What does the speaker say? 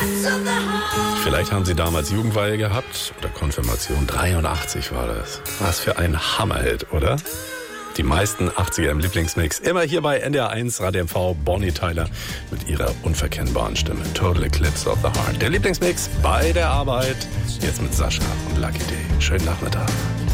Vielleicht haben Sie damals Jugendweihe gehabt oder Konfirmation. 83 war das. Was für ein Hammerhit, oder? Die meisten 80er im Lieblingsmix. Immer hier bei NDR1 Radio MV, Bonnie Tyler mit ihrer unverkennbaren Stimme. Total Eclipse of the Heart. Der Lieblingsmix bei der Arbeit. Jetzt mit Sascha und Lucky Day. Schönen Nachmittag.